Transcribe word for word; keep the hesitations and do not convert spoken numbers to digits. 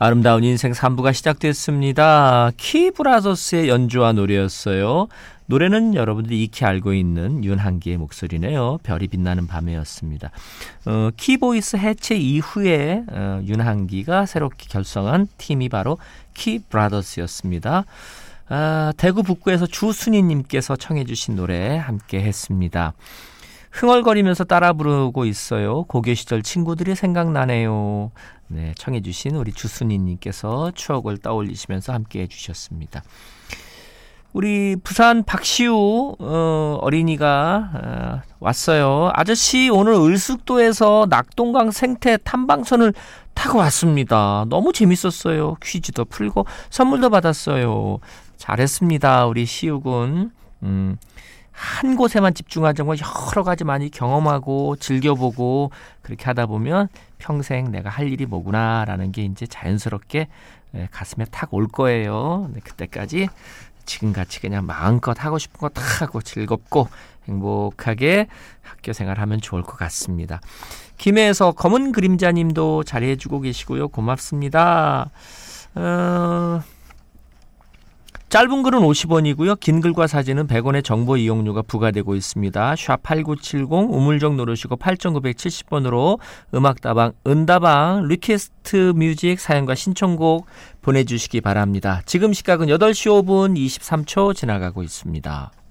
아름다운 인생 삼 부가 시작됐습니다. 키브라더스의 연주와 노래였어요. 노래는 여러분들이 익히 알고 있는 윤한기의 목소리네요. 별이 빛나는 밤에였습니다. 어, 키보이스 해체 이후에 어, 윤한기가 새롭게 결성한 팀이 바로 키브라더스였습니다. 아, 대구 북구에서 주순희님께서 청해 주신 노래 함께 했습니다. 흥얼거리면서 따라 부르고 있어요. 고교 시절 친구들이 생각나네요. 네, 청해 주신 우리 주순희님께서 추억을 떠올리시면서 함께 해주셨습니다. 우리 부산 박시우 어, 어린이가 어, 왔어요. 아저씨 오늘 을숙도에서 낙동강 생태 탐방선을 타고 왔습니다. 너무 재밌었어요. 퀴즈도 풀고 선물도 받았어요. 잘했습니다. 우리 시우군. 음, 한 곳에만 집중하지 말고 여러 가지 많이 경험하고 즐겨보고 그렇게 하다 보면 평생 내가 할 일이 뭐구나라는 게 이제 자연스럽게 가슴에 탁 올 거예요. 그때까지 지금같이 그냥 마음껏 하고 싶은 거 다 하고 즐겁고 행복하게 학교 생활하면 좋을 것 같습니다. 김해에서 검은 그림자님도 잘해주고 계시고요. 고맙습니다. 어... 짧은 글은 오십 원이고요. 긴 글과 사진은 백 원의 정보 이용료가 부과되고 있습니다. 샵 팔구칠공 우물정 누르시고 팔천구백칠십 번으로 음악다방 은다방 리퀘스트 뮤직 사연과 신청곡 보내주시기 바랍니다. 지금 시각은 여덟 시 오 분 이십삼 초 지나가고 있습니다.